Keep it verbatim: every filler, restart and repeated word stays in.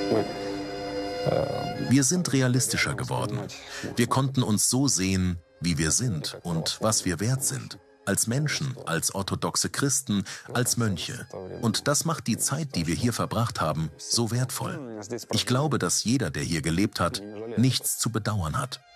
Wir sind realistischer geworden. Wir konnten uns so sehen, wie wir sind und was wir wert sind. Als Menschen, als orthodoxe Christen, als Mönche. Und das macht die Zeit, die wir hier verbracht haben, so wertvoll. Ich glaube, dass jeder, der hier gelebt hat, nichts zu bedauern hat.